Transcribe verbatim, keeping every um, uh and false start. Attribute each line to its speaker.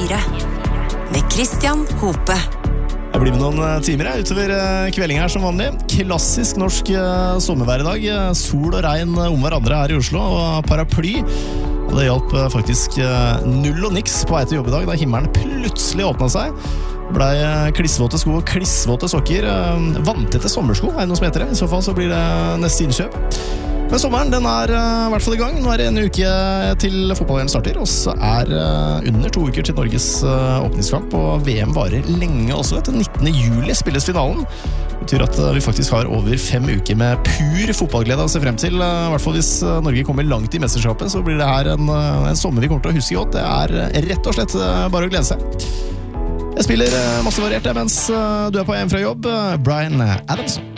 Speaker 1: fire med Christian Hope.
Speaker 2: Jeg blir med noen timer jeg, utover kvelding her som vanlig. Klassisk norsk sommervær i dag. Sol og regn om hverandre her i Oslo, og paraply. Og det hjalp faktisk null og niks på vei til jobb i dag, da himmelen plutselig åpnet seg. Blei klissvåte sko og klissvåte sokker. Vanntette sommersko, er det noe som heter det? I så fall så blir det neste innkjøp. Men sommeren, den er i hvert fall i gang. Nå er det en uke til fotball-V M starter, og så er under to uker til Norges åpningskamp, og V M varer lenge også. Til nittende juli spilles finalen. Det betyr at vi faktisk har over fem uker med pur fotballglede å se frem til. I hvert fall hvis Norge kommer langt i mesterskapet, så blir det her en, en sommer vi kommer til å huske godt. Det er rett og slett bare å glede seg. Jeg spiller masse variert, mens du er på hjem fra jobb. Bryan Adams.